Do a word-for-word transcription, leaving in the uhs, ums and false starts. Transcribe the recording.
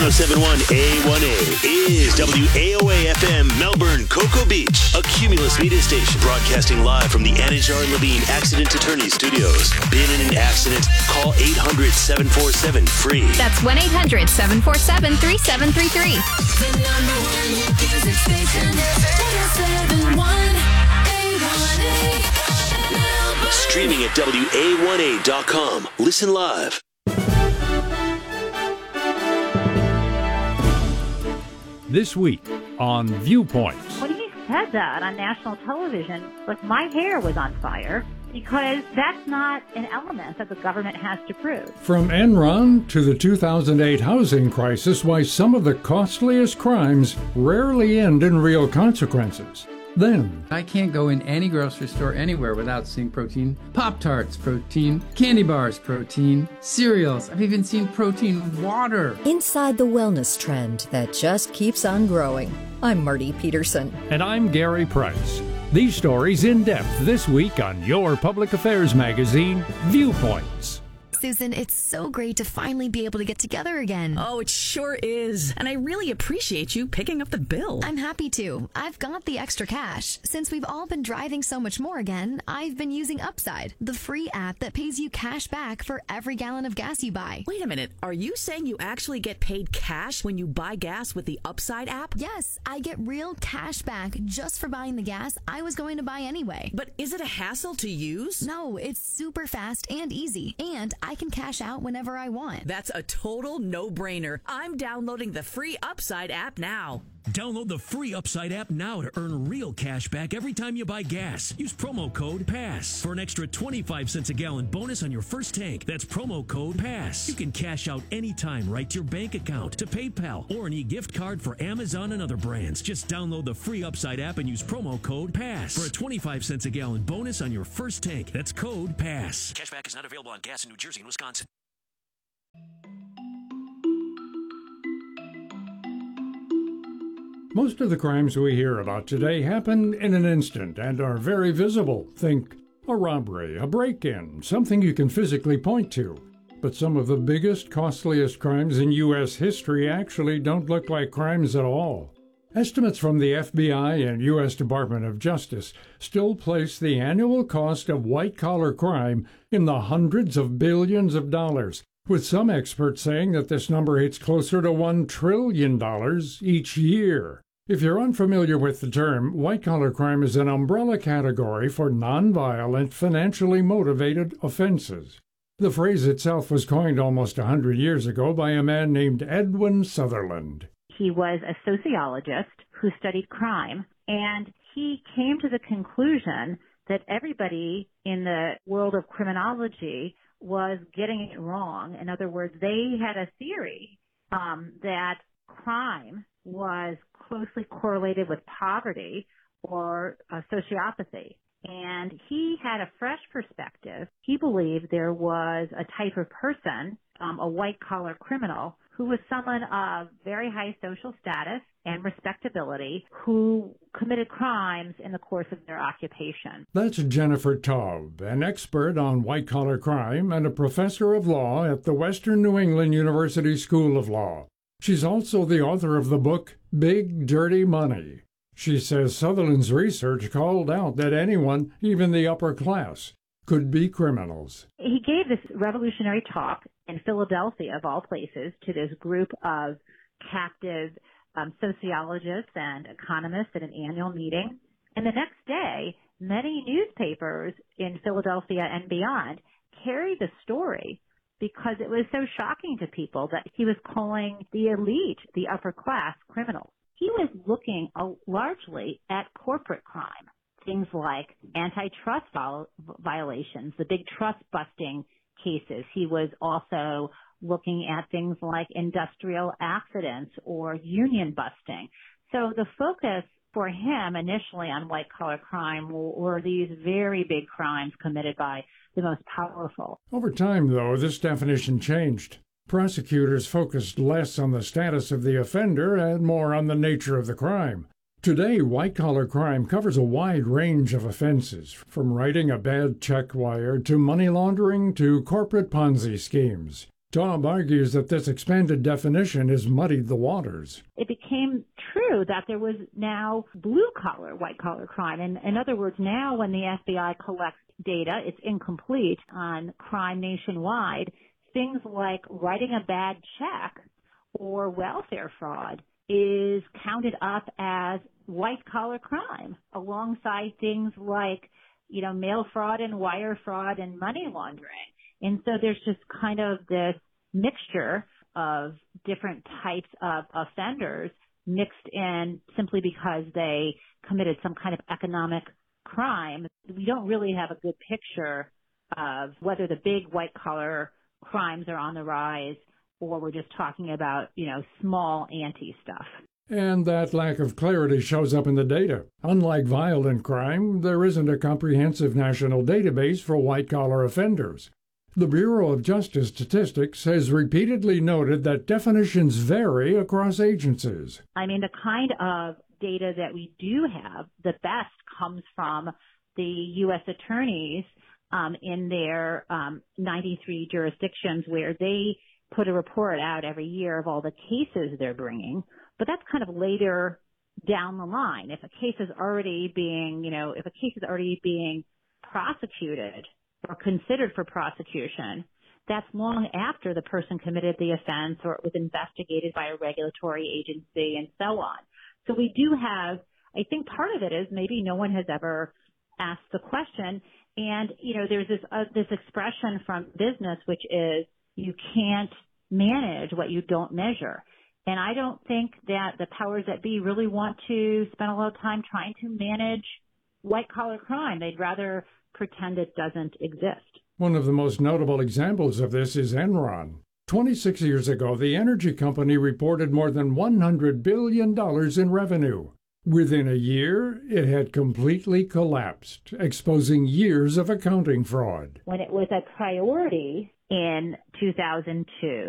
oh seven point one A one A is W A O A F M Melbourne, Cocoa Beach, a Cumulus media station broadcasting live from the Anajar and Levine Accident Attorney Studios. Been in an accident? Call eight hundred, seven four seven, FREE. That's one eight hundred, seven four seven, three seven three three. The number one music station, one oh seven point one A one A. Streaming at W A one A dot com. Listen live. This week on Viewpoints. When he said that on national television, like, my hair was on fire, because that's not an element that the government has to prove. From Enron to the two thousand eight housing crisis, why some of the costliest crimes rarely end in real consequences. Then, I can't go in any grocery store anywhere without seeing protein. Pop-Tarts, protein. Candy bars, protein. Cereals. I've even seen protein water. Inside the wellness trend that just keeps on growing. I'm Marty Peterson. and I'm Gary Price. These stories in depth this week on your public affairs magazine, Viewpoints. Susan, it's so great to finally be able to get together again. Oh, it sure is. And I really appreciate you picking up the bill. I'm happy to. I've got the extra cash. Since we've all been driving so much more again, I've been using Upside, the free app that pays you cash back for every gallon of gas you buy. Wait a minute. Are you saying you actually get paid cash when you buy gas with the Upside app? Yes, I get real cash back just for buying the gas I was going to buy anyway. But is it a hassle to use? No, it's super fast and easy, and I can cash out whenever I want. That's a total no-brainer. I'm downloading the free Upside app now. Download the free Upside app now to earn real cash back every time you buy gas. Use promo code PASS for an extra twenty-five cents a gallon bonus on your first tank. That's promo code PASS. You can cash out anytime right to your bank account, to PayPal, or an e-gift card for Amazon and other brands. Just download the free Upside app and use promo code PASS for a twenty-five cents a gallon bonus on your first tank. That's code PASS. Cashback is not available on gas in New Jersey and Wisconsin. Most of the crimes we hear about today happen in an instant and are very visible. Think a robbery, a break-in, something you can physically point to. But some of the biggest, costliest crimes in U S history actually don't look like crimes at all. Estimates from the F B I and U S Department of Justice still place the annual cost of white-collar crime in the hundreds of billions of dollars, with some experts saying that this number hits closer to one trillion dollars each year. If you're unfamiliar with the term, white-collar crime is an umbrella category for nonviolent, financially motivated offenses. The phrase itself was coined almost one hundred years ago by a man named Edwin Sutherland. He was a sociologist who studied crime, and he came to the conclusion that everybody in the world of criminology was getting it wrong. In other words, they had a theory um, that crime was closely correlated with poverty or uh, sociopathy. And he had a fresh perspective. He believed there was a type of person, um, a white-collar criminal, who was someone of very high social status and respectability who committed crimes in the course of their occupation. That's Jennifer Taub, an expert on white-collar crime and a professor of law at the Western New England University School of Law. She's also the author of the book Big Dirty Money. She says Sutherland's research called out that anyone, even the upper class, could be criminals. He gave this revolutionary talk in Philadelphia, of all places, to this group of captive um, sociologists and economists at an annual meeting. And the next day, many newspapers in Philadelphia and beyond carried the story because it was so shocking to people that he was calling the elite, the upper class, criminals. He was looking uh, largely at corporate crime, things like antitrust viol- violations, the big trust-busting cases. He was also looking at things like industrial accidents or union busting. So the focus for him initially on white-collar crime were these very big crimes committed by the most powerful. Over time, though, this definition changed. Prosecutors focused less on the status of the offender and more on the nature of the crime. Today, white-collar crime covers a wide range of offenses, from writing a bad check wire to money laundering to corporate Ponzi schemes. Tom argues that this expanded definition has muddied the waters. It became true that there was now blue-collar, white-collar crime. And in other words, now when the F B I collects data, it's incomplete on crime nationwide, things like writing a bad check or welfare fraud is counted up as white-collar crime alongside things like, you know, mail fraud and wire fraud and money laundering. And so there's just kind of this mixture of different types of offenders mixed in simply because they committed some kind of economic crime. We don't really have a good picture of whether the big white-collar crimes are on the rise or we're just talking about, you know, small ante stuff. And that lack of clarity shows up in the data. Unlike violent crime, there isn't a comprehensive national database for white-collar offenders. The Bureau of Justice Statistics has repeatedly noted that definitions vary across agencies. I mean, the kind of data that we do have, the best comes from the U S attorneys um, in their um, ninety-three jurisdictions where they put a report out every year of all the cases they're bringing. But that's kind of later down the line. If a case is already being, you know, if a case is already being prosecuted or considered for prosecution, that's long after the person committed the offense or it was investigated by a regulatory agency and so on. So we do have, I think part of it is maybe no one has ever asked the question. And, you know, there's this, uh, this expression from business, which is you can't manage what you don't measure. And I don't think that the powers that be really want to spend a lot of time trying to manage white-collar crime. They'd rather pretend it doesn't exist. One of the most notable examples of this is Enron. twenty-six years ago, the energy company reported more than one hundred billion dollars in revenue. Within a year, it had completely collapsed, exposing years of accounting fraud. When it was a priority in two thousand two,